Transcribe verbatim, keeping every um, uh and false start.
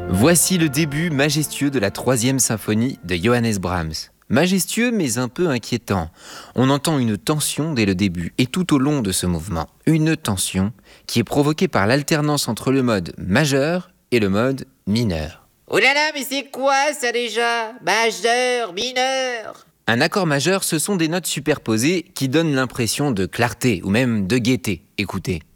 Voici le début majestueux de la troisième symphonie de Johannes Brahms. Majestueux mais un peu inquiétant. On entend une tension dès le début et tout au long de ce mouvement. Une tension qui est provoquée par l'alternance entre le mode majeur et le mode mineur. Oh là là, mais c'est quoi ça déjà? Majeur, mineur? Un accord majeur, ce sont des notes superposées qui donnent l'impression de clarté ou même de gaieté. Écoutez.